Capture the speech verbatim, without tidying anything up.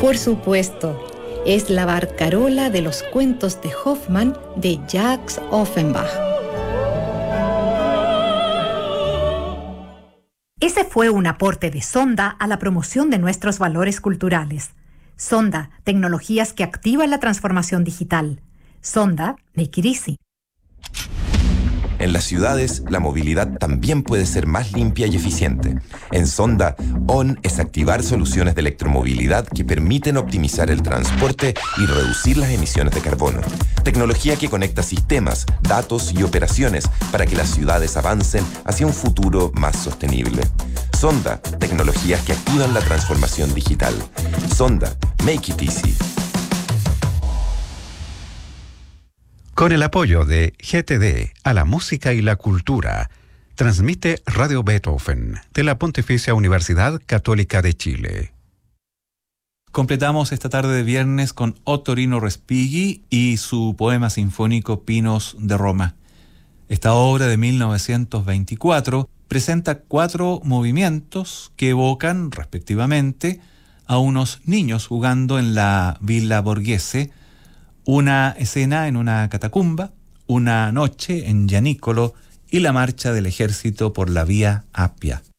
Por supuesto, es la barcarola de los cuentos de Hoffmann de Jacques Offenbach. Ese fue un aporte de Sonda a la promoción de nuestros valores culturales. Sonda, tecnologías que activan la transformación digital. Sonda, make it easy. En las ciudades, la movilidad también puede ser más limpia y eficiente. En Sonda, O N es activar soluciones de electromovilidad que permiten optimizar el transporte y reducir las emisiones de carbono. Tecnología que conecta sistemas, datos y operaciones para que las ciudades avancen hacia un futuro más sostenible. Sonda, tecnologías que activan la transformación digital. Sonda, make it easy. Con el apoyo de G T D a la música y la cultura, transmite Radio Beethoven de la Pontificia Universidad Católica de Chile. Completamos esta tarde de viernes con Ottorino Respighi y su poema sinfónico Pinos de Roma. Esta obra de mil novecientos veinticuatro presenta cuatro movimientos que evocan, respectivamente, a unos niños jugando en la Villa Borghese, una escena en una catacumba, una noche en Gianicolo y la marcha del ejército por la Vía Appia.